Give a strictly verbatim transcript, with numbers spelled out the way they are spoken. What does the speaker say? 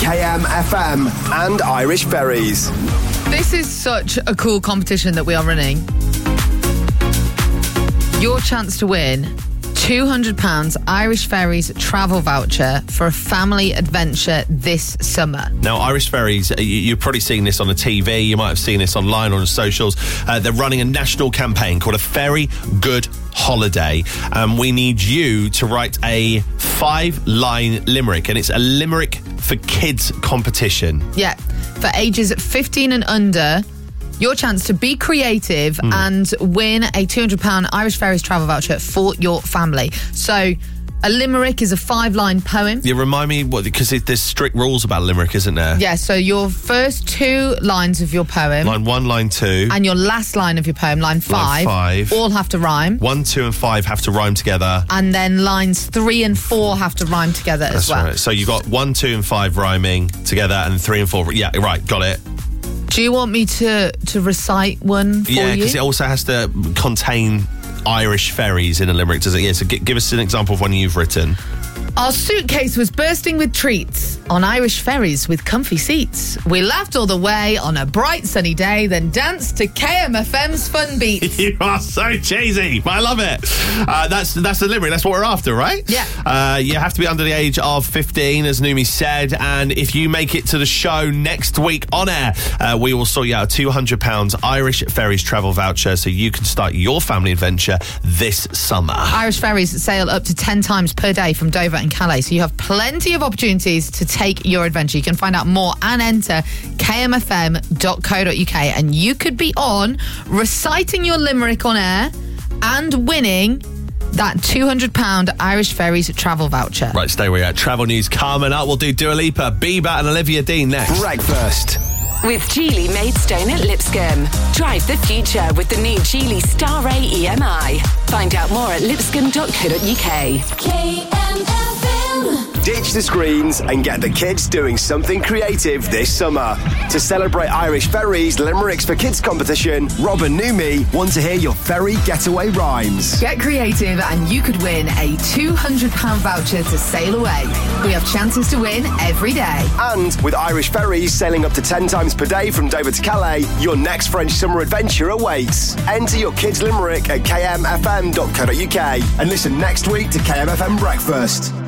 K M F M and Irish Ferries. This is such a cool competition that we are running. Your chance to win two hundred pounds Irish Ferries travel voucher for a family adventure this summer. Now, Irish Ferries, you've probably seen this on the T V, you might have seen this online or on socials. Uh, they're running a national campaign called A Ferry Good Holiday. Um, we need you to write a five-line limerick, and it's a limerick for kids competition. Yeah, for ages fifteen and under. Your chance to be creative mm. and win a two hundred pounds Irish Ferries travel voucher for your family. So, a limerick is a five-line poem. You remind me, what? Because there's strict rules about limerick, isn't there? Yeah, so your first two lines of your poem. Line one, line two. And your last line of your poem, line five. Line five. All have to rhyme. One, two and five have to rhyme together. And then lines three and four have to rhyme together That's as well. Right. So you got one, two and five rhyming together, and three and four. Yeah, right, got it. Do you want me to, to recite one for yeah, you? Yeah, because it also has to contain Irish ferries in a limerick, does it? Yeah, so g- give us an example of one you've written. Our suitcase was bursting with treats on Irish ferries with comfy seats. We laughed all the way on a bright sunny day, then danced to K M F M's fun beats. You are so cheesy, but I love it. Uh, that's that's the limerick. That's what we're after, right? Yeah. Uh, you have to be under the age of fifteen, as Numi said, and if you make it to the show next week on air, uh, we will sort you out a two hundred pounds Irish Ferries travel voucher so you can start your family adventure this summer. Irish Ferries sail up to ten times per day from Dover and Calais, so you have plenty of opportunities to take your adventure. You can find out more and enter k m f m dot co dot u k, and you could be on reciting your limerick on air and winning that two hundred pounds Irish Ferries travel voucher. Right, stay where you're at. Travel news coming up. We'll do Dua Lipa, Bieber and Olivia Dean next. Breakfast with Geely Maidstone at Lipscomb. Drive the future with the new Geely Star A E M I. Find out more at lipscomb dot co dot u k. K M F M. Ditch the screens and get the kids doing something creative this summer. To celebrate Irish Ferries Limericks for Kids competition, Rob and Numi want to hear your ferry getaway rhymes. Get creative and you could win a two hundred pounds voucher to sail away. We have chances to win every day. And with Irish Ferries sailing up to ten times per day from Dover to Calais, your next French summer adventure awaits. Enter your kids' limerick at k m f m dot co dot u k and listen next week to K M F M Breakfast.